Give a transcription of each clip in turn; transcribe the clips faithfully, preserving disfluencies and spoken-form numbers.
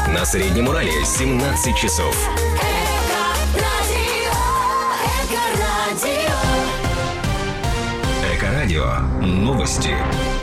На Среднем Урале семнадцать часов. Эко-радио. Новости.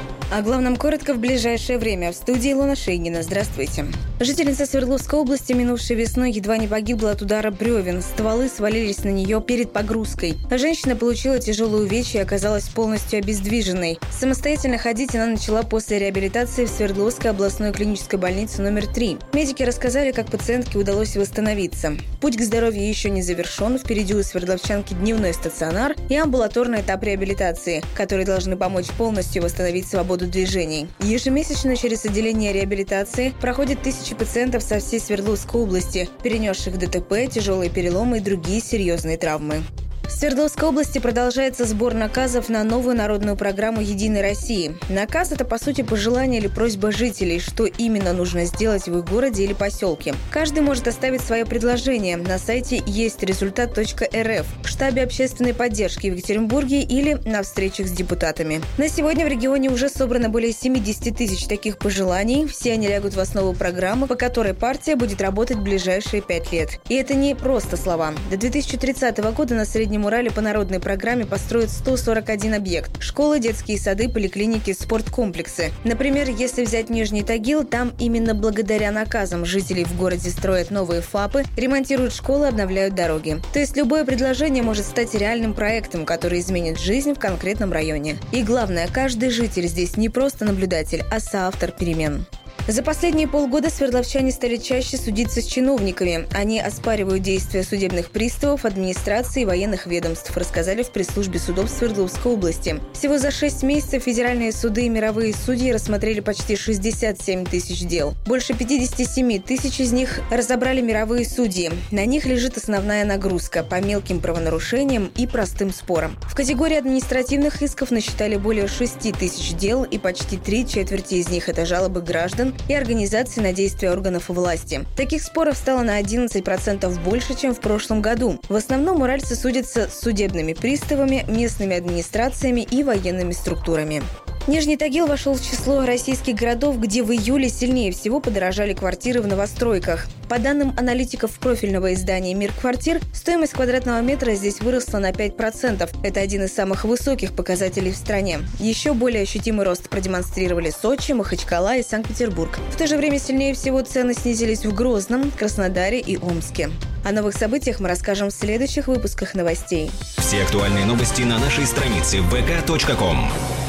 О главном коротко в ближайшее время. В студии Илона Шейнина. Здравствуйте. Жительница Свердловской области минувшей весной едва не погибла от удара бревен. Стволы свалились на нее перед погрузкой. Женщина получила тяжелые увечья и оказалась полностью обездвиженной. Самостоятельно ходить она начала после реабилитации в Свердловской областной клинической больнице номер три. Медики рассказали, как пациентке удалось восстановиться. Путь к здоровью еще не завершен. Впереди у свердловчанки дневной стационар и амбулаторный этап реабилитации, которые должны помочь полностью восстановить свободу движений. Ежемесячно через отделение реабилитации проходит тысячи пациентов со всей Свердловской области, перенесших ДТП, тяжелые переломы и другие серьезные травмы. В Свердловской области продолжается сбор наказов на новую народную программу «Единой России». Наказ – это, по сути, пожелание или просьба жителей, что именно нужно сделать в их городе или поселке. Каждый может оставить свое предложение на сайте есть результат точка эр эф, в штабе общественной поддержки в Екатеринбурге или на встречах с депутатами. На сегодня в регионе уже собрано более семьдесят тысяч таких пожеланий. Все они лягут в основу программы, по которой партия будет работать в ближайшие пять лет. И это не просто слова. До две тысячи тридцатого года на Среднем Урале по народной программе построят сто сорок один объект. Школы, детские сады, поликлиники, спорткомплексы. Например, если взять Нижний Тагил, там именно благодаря наказам жителей в городе строят новые ФАПы, ремонтируют школы, обновляют дороги. То есть любое предложение может стать реальным проектом, который изменит жизнь в конкретном районе. И главное, каждый житель здесь не просто наблюдатель, а соавтор перемен. За последние полгода свердловчане стали чаще судиться с чиновниками. Они оспаривают действия судебных приставов, администрации и военных ведомств, рассказали в пресс-службе судов Свердловской области. Всего за шесть месяцев федеральные суды и мировые судьи рассмотрели почти шестьдесят семь тысяч дел. Больше пятьдесят семь тысяч из них разобрали мировые судьи. На них лежит основная нагрузка по мелким правонарушениям и простым спорам. В категории административных исков насчитали более шесть тысяч дел, и почти три четверти из них – это жалобы граждан и организации на действия органов власти. Таких споров стало на одиннадцать процентов больше, чем в прошлом году. В основном уральцы судятся с судебными приставами, местными администрациями и военными структурами. Нижний Тагил вошел в число российских городов, где в июле сильнее всего подорожали квартиры в новостройках. По данным аналитиков профильного издания «Мир квартир», стоимость квадратного метра здесь выросла на пять процентов. Это один из самых высоких показателей в стране. Еще более ощутимый рост продемонстрировали Сочи, Махачкала и Санкт-Петербург. В то же время сильнее всего цены снизились в Грозном, Краснодаре и Омске. О новых событиях мы расскажем в следующих выпусках новостей. Все актуальные новости на нашей странице вэ ка точка ком.